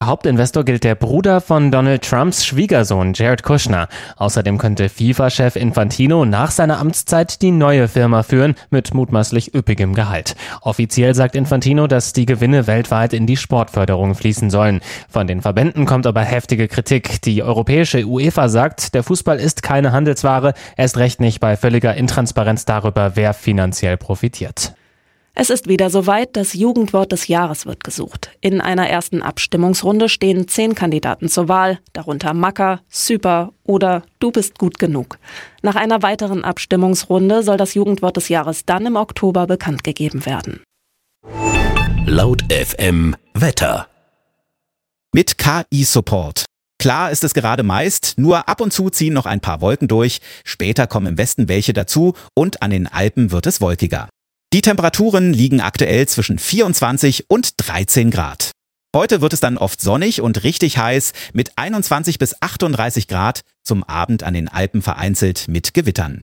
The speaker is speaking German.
Hauptinvestor gilt der Bruder von Donald Trumps Schwiegersohn Jared Kushner. Außerdem könnte FIFA-Chef Infantino nach seiner Amtszeit die neue Firma führen, mit mutmaßlich üppigem Gehalt. Offiziell sagt Infantino, dass die Gewinne weltweit in die Sportförderung fließen sollen. Von den Verbänden kommt aber heftige Kritik. Die europäische UEFA sagt, der Fußball ist keine Handelsware, erst recht nicht bei völliger Intransparenz darüber, wer finanziell profitiert. Es ist wieder soweit, das Jugendwort des Jahres wird gesucht. In einer ersten Abstimmungsrunde stehen 10 Kandidaten zur Wahl, darunter Macker, Super oder Du bist gut genug. Nach einer weiteren Abstimmungsrunde soll das Jugendwort des Jahres dann im Oktober bekannt gegeben werden. Laut FM Wetter. Mit KI-Support. Klar ist es gerade meist, nur ab und zu ziehen noch ein paar Wolken durch, später kommen im Westen welche dazu und an den Alpen wird es wolkiger. Die Temperaturen liegen aktuell zwischen 24 und 13 Grad. Heute wird es dann oft sonnig und richtig heiß mit 21 bis 38 Grad, zum Abend an den Alpen vereinzelt mit Gewittern.